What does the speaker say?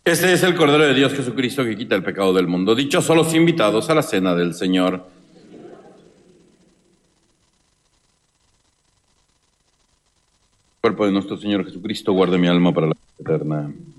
Este es el Cordero de Dios Jesucristo que quita el pecado del mundo. Dichosos los invitados a la cena del Señor. Cuerpo de nuestro Señor Jesucristo, guarde mi alma para la vida eterna.